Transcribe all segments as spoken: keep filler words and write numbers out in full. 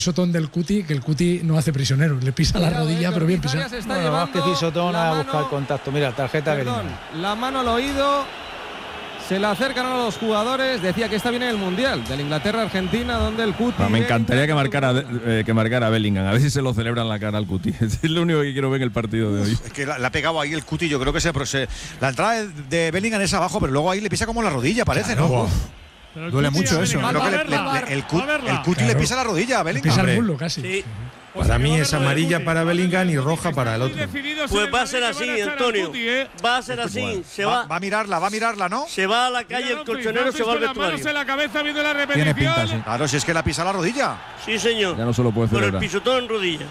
Pisotón del Cuti, que el Cuti no hace prisionero, le pisa la rodilla, pero bien pisado. Bueno, más que pisotón a buscar contacto. Mira, tarjeta Perdón, Bellingham. la mano al oído. Se la acercan a los jugadores. Decía que está bien en el Mundial de la Inglaterra-Argentina, donde el Cuti. Ah, me encantaría que marcara, eh, que marcara Bellingham. A ver si se lo celebran la cara al Cuti. Es lo único que quiero ver en el partido de hoy. Es que la, la ha pegado ahí el Cuti. Yo creo que se, se la entrada de Bellingham es abajo, pero luego ahí le pisa como la rodilla, parece, claro, ¿no? Pero duele Cuti mucho eso. Bellingham, Creo que va a le, le, verla, le, el, Cuti, va a verla. el Cuti Claro. le pisa la rodilla a Bellingham. Pisa el Hombre. muslo casi. Sí. Para mí es amarilla para Bellingham y roja para el otro. Pues va a ser así, Antonio. Va a ser así. Se Va, va, va a mirarla, va a mirarla, ¿no? se va a la calle el colchonero, se va al vestuario. en la cabeza viendo la Tiene pinta, sí. Claro, si es que la pisa la rodilla. Sí, señor. Ya no se lo puede Por el celebrar. pisotón en rodilla.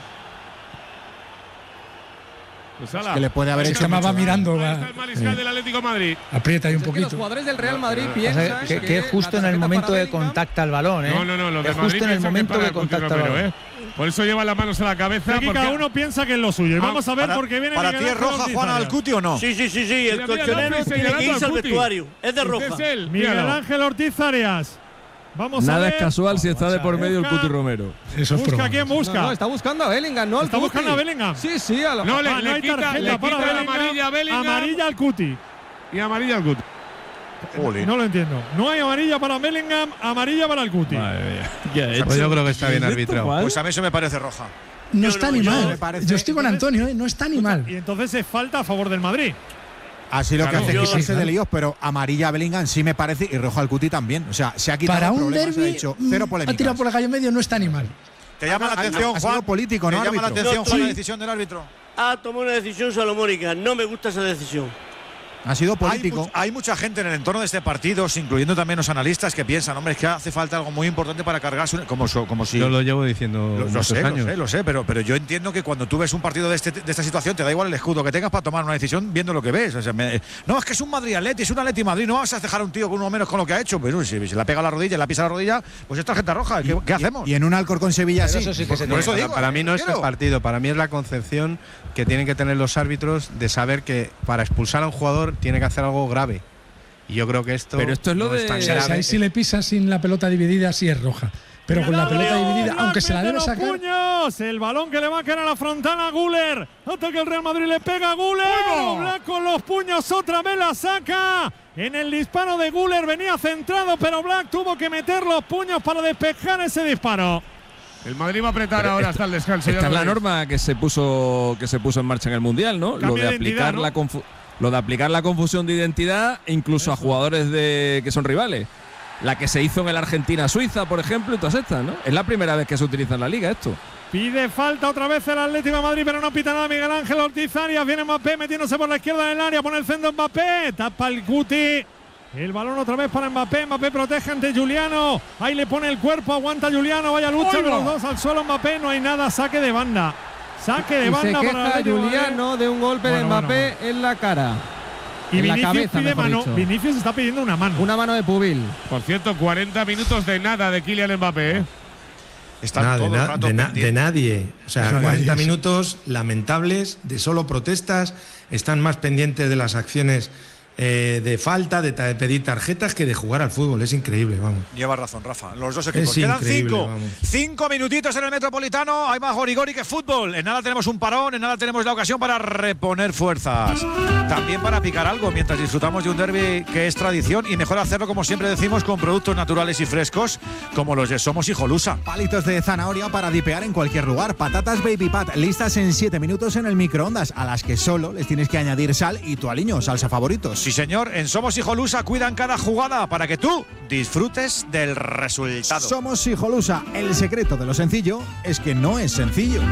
Pues Es que le puede haber El hecho tema mucho va daño. mirando, Ahí va, está el mariscal del Atlético de Madrid. aprieta ahí un Es que los poquito. jugadores del Real Madrid piensan Que, que es justo en el momento de contacta el balón, ¿eh? No, no, no, los es de justo Madrid en el piensan momento que que es para contacta el Cuti balón. Romero, ¿eh? Por eso lleva las manos a la cabeza. Aquí cada uno piensa que es lo suyo. Y vamos a ver para, porque viene ¿Para Miguel ti es Ángel roja, Ortiz Juan, al Arias. Cuti o no? Sí, sí, sí, sí. El Mira, mira, colchonero López tiene que señalando irse al al Cuti. vestuario. Es de roja. Este es él, Miguel míralo. Ángel Ortiz Arias. Vamos a Nada ver. es casual si está de por medio el Busca- Cuti Romero. Eso es Busca probable. a quién No, busca. no, está buscando a Bellingham, no al ¿Está Cuti. buscando a Bellingham? Sí, sí, a lo No, le, Ah, le no hay quita, tarjeta le para quita la Bellingham. amarilla a Bellingham. Amarilla al Cuti. Y amarilla al Cuti. Jolín. No lo entiendo. No hay amarilla para Bellingham, amarilla para el Cuti. Pues yo creo que está bien arbitrado. Pues a mí eso me parece roja. No Yo está no, ni yo mal. me parece- Yo estoy con Antonio, ¿eh? No está ni mal. Y entonces es falta a favor del Madrid. Así lo Claro, que hace yo- es quitarse sí, de claro. líos, pero amarilla a Bellingham sí me parece y roja al Cuti también. O sea, se ha quitado Para el un problema, se ha derbi, dicho, cero ha polémicas. tirado por el gallo medio, no está ni mal. Te llama la Ha- ha- atención, ha sido Juan. político, Te ¿no, llama la árbitro? atención, Yo Juan, la estoy- decisión del árbitro. Ha tomado una decisión salomónica. No me gusta esa decisión. Ha sido Hay, político. much- hay mucha gente en el entorno de este partido, incluyendo también los analistas, que piensan, hombre, es que hace falta algo muy importante para cargarse, un- como, so- como si… Yo lo llevo diciendo Lo, lo muchos sé, años. lo sé, lo sé, pero, pero yo entiendo que cuando tú ves un partido de, este, de esta situación, te da igual el escudo que tengas para tomar una decisión viendo lo que ves. O sea, me- no, es que es un Madrid-Atleti, es un Atleti-Madrid, no vas a dejar a un tío con uno menos con lo que ha hecho. Pero si, si la pega a la rodilla, la pisa a la rodilla, pues es tarjeta roja. ¿Qué, qué hacemos? Y en un Alcorcón Sevilla Pero sí. eso sí que se Por tiene. eso digo, Para mí no es quiero. el partido, para mí es la concepción que tienen que tener los árbitros de saber que para expulsar a un jugador tiene que hacer algo grave. Y yo creo que esto. Pero esto es lo no de- tan O sea, si grave. ahí si le pisas sin la pelota dividida, sí es roja. Pero con la pelota dividida, aunque se la debe los sacar. puños, el balón que le va a caer a la frontana a Güler. Hasta que el Real Madrid le pega a Güler. Black con los puños otra vez la saca. En el disparo de Güler venía centrado, pero Black tuvo que meter los puños para despejar ese disparo. El Madrid va a apretar Pero ahora esta- hasta el descanso. ya Esta es lo la veréis. norma que se puso que se puso en marcha en el Mundial, ¿no? Cambio Lo de de identidad, aplicar ¿no? la confu- lo de aplicar la confusión de identidad incluso a jugadores de que son rivales. La que se hizo en el Argentina-Suiza, por ejemplo, y todas estas, ¿no? Es la primera vez que se utiliza en la liga esto. Pide falta otra vez el Atlético de Madrid, pero no pita nada Miguel Ángel Ortiz Arias. Viene Mbappé metiéndose por la izquierda del área, pone el centro Mbappé, tapa el Cuti. El balón otra vez para Mbappé, Mbappé protege ante Juliano. Ahí le pone el cuerpo, aguanta Juliano, vaya lucha ¡Oiga! con los dos al suelo Mbappé, no hay nada, saque de banda. Saque de Y se banda para el queja Atlético de Madrid. Juliano de un golpe de Bueno, bueno, Mbappé en la cara. Y en la Vinicius cabeza, pide mejor mano. dicho. Vinicius está pidiendo una mano. Una mano de Pubil. Por cierto, cuarenta minutos de nada de Kylian Mbappé. ¿eh? Están Nada, de, todo el na- rato de na- pendientes. de nadie. O sea, De nadie, cuarenta sí. minutos lamentables, de solo protestas. Están más pendientes de las acciones eh, de falta, de, ta- de pedir tarjetas, que de jugar al fútbol. Es increíble, vamos. Lleva razón, Rafa. Los dos equipos. Es Quedan increíble, cinco. vamos. Cinco minutitos en el Metropolitano. Hay más gorigori que fútbol. En nada tenemos un parón, en nada tenemos la ocasión para reponer fuerzas. También para picar algo mientras disfrutamos de un derbi que es tradición y mejor hacerlo, como siempre decimos, con productos naturales y frescos como los de Somos Hijolusa. Palitos de zanahoria para dipear en cualquier lugar. Patatas Baby Pat, listas en siete minutos en el microondas, a las que solo les tienes que añadir sal y tu aliño, salsa favoritos. Sí, señor, en Somos Hijolusa cuidan cada jugada para que tú disfrutes del resultado. Somos Hijolusa. El secreto de lo sencillo es que no es sencillo.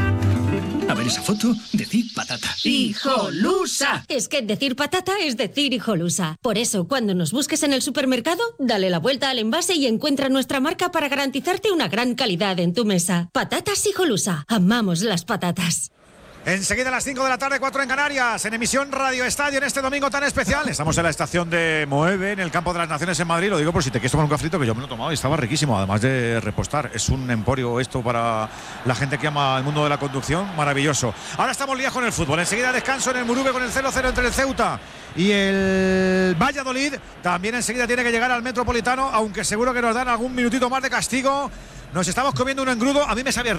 A ver esa foto, decid patata. ¡Hijolusa! Es que decir patata es decir hijolusa. Por eso, cuando nos busques en el supermercado, dale la vuelta al envase y encuentra nuestra marca para garantizarte una gran calidad en tu mesa. Patatas Hijolusa. Amamos las patatas. Enseguida a las cinco de la tarde, cuatro en Canarias, en emisión Radio Estadio en este domingo tan especial. Estamos en la estación de Moeve, en el Campo de las Naciones en Madrid. Lo digo por si te quieres tomar un cafrito, que yo me lo he tomado y estaba riquísimo, además de repostar. Es un emporio esto para la gente que ama el mundo de la conducción, maravilloso. Ahora estamos liados con el fútbol. Enseguida descanso en el Murube con el cero cero entre el Ceuta y el Valladolid. También enseguida tiene que llegar al Metropolitano, aunque seguro que nos dan algún minutito más de castigo nos estamos comiendo un engrudo, a mí me sabía